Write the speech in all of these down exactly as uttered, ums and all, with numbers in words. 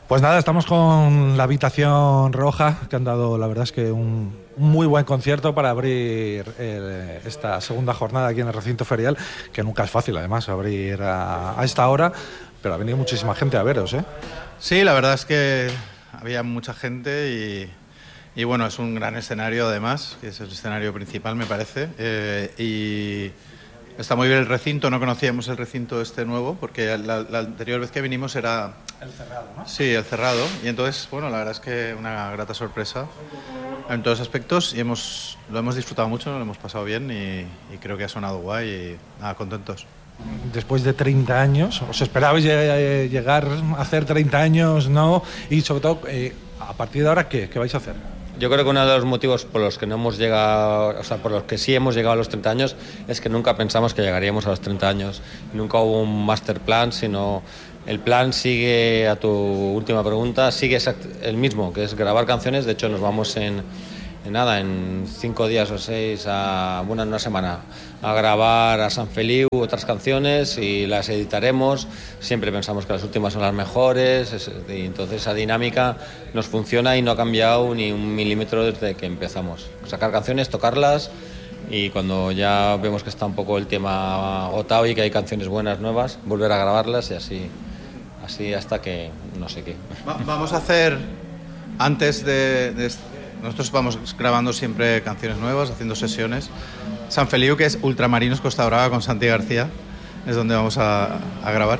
Pues nada, estamos con La Habitación Roja, que han dado, la verdad es que un, un muy buen concierto para abrir eh, esta segunda jornada aquí en el recinto ferial, que nunca es fácil además abrir a, a esta hora, pero ha venido muchísima gente a veros, ¿eh? Sí, la verdad es que había mucha gente y, y bueno, es un gran escenario además, que es el escenario principal me parece, eh, y está muy bien el recinto. No conocíamos el recinto este nuevo, porque la, la anterior vez que vinimos era... El cerrado, ¿no? Sí, el cerrado, y entonces, bueno, la verdad es que una grata sorpresa en todos aspectos y hemos, lo hemos disfrutado mucho, lo hemos pasado bien y, y creo que ha sonado guay y nada, contentos. Después de treinta años, ¿os esperabais llegar a hacer treinta años, no? Y sobre todo, eh, a partir de ahora, ¿qué? ¿Qué vais a hacer? Yo creo que uno de los motivos por los que no hemos llegado, o sea, por los que sí hemos llegado a los treinta años, es que nunca pensamos que llegaríamos a los treinta años. Nunca hubo un master plan, sino el plan sigue, a tu última pregunta, sigue el mismo, que es grabar canciones. De hecho, nos vamos en, en nada, en cinco días o seis, a, bueno, en una semana, a grabar a San Feliu otras canciones y las editaremos. Siempre pensamos que las últimas son las mejores, y entonces esa dinámica nos funciona y no ha cambiado ni un milímetro desde que empezamos. Sacar canciones, tocarlas, y cuando ya vemos que está un poco el tema agotado y que hay canciones buenas, nuevas, volver a grabarlas y así, así hasta que no sé qué. Va, vamos a hacer, antes de, de... Nosotros vamos grabando siempre canciones nuevas, haciendo sesiones. San Feliu, que es Ultramarinos Costa Brava con Santi García, es donde vamos a, a grabar.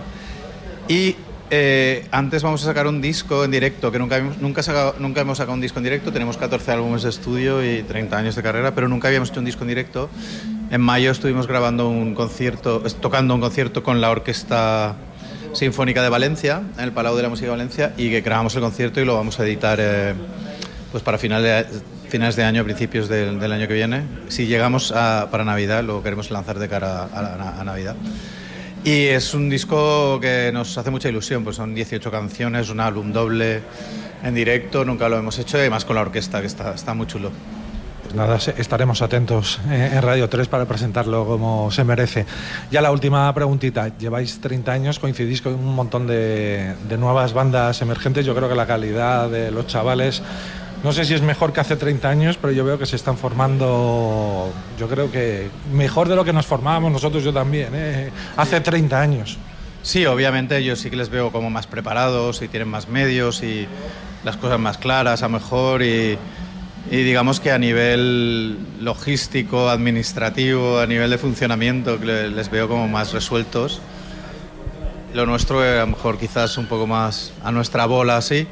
Y eh, antes vamos a sacar un disco en directo, que nunca, nunca, sacado, nunca hemos sacado un disco en directo. Tenemos catorce álbumes de estudio y treinta años de carrera, pero nunca habíamos hecho un disco en directo. En mayo estuvimos grabando un concierto, tocando un concierto con la Orquesta Sinfónica de Valencia, en el Palau de la Música de Valencia, y que grabamos el concierto y lo vamos a editar eh, pues para finales de, finales de año, principios del, del año que viene. Si llegamos a, para Navidad, lo queremos lanzar de cara a, a, a Navidad. Y es un disco que nos hace mucha ilusión, pues son dieciocho canciones, un álbum doble en directo, nunca lo hemos hecho, y además con la orquesta, que está, está muy chulo. Pues nada, estaremos atentos en Radio tres para presentarlo como se merece. Ya la última preguntita. Lleváis treinta años, coincidís con un montón de, de nuevas bandas emergentes. Yo creo que la calidad de los chavales, no sé si es mejor que hace treinta años, pero yo veo que se están formando, yo creo que mejor de lo que nos formábamos nosotros, yo también, ¿eh? Hace treinta años. Sí, obviamente yo sí que les veo como más preparados y tienen más medios y las cosas más claras, a mejor, y... Y digamos que a nivel logístico, administrativo, a nivel de funcionamiento, les veo como más resueltos. Lo nuestro a lo mejor quizás un poco más a nuestra bola, sí,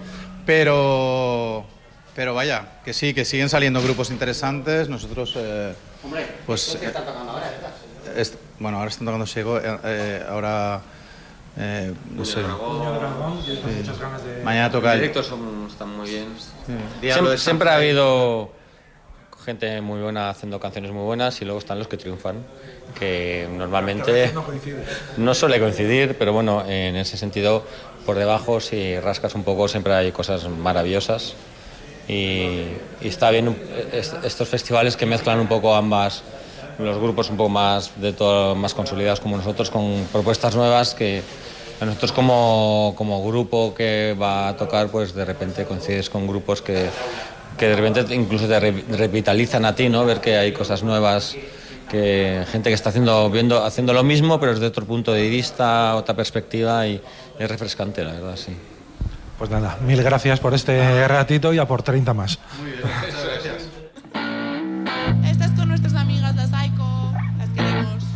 pero, pero vaya, que sí, que siguen saliendo grupos interesantes. Nosotros, eh, Hombre, pues... ¿qué están tocando ahora, verdad? Es, bueno, ahora están tocando Siego, eh, eh, ahora... Eh, no sé. Sí. Mañana toca el directo son, están muy bien. Sí. Siempre, siempre ha habido gente muy buena haciendo canciones muy buenas, y luego están los que triunfan, que normalmente no coincide. No suele coincidir, pero bueno, en ese sentido, por debajo, si rascas un poco, siempre hay cosas maravillosas, y, y está bien estos festivales que mezclan un poco ambas, los grupos un poco más de todo, más consolidados como nosotros, con propuestas nuevas que a nosotros como, como grupo que va a tocar, pues de repente coincides con grupos que, que de repente incluso te re, revitalizan a ti, ¿no? Ver que hay cosas nuevas, que gente que está haciendo, viendo, haciendo lo mismo, pero desde otro punto de vista, otra perspectiva, y es refrescante, la verdad, sí. Pues nada, mil gracias por este ratito y a por treinta más. Muy bien.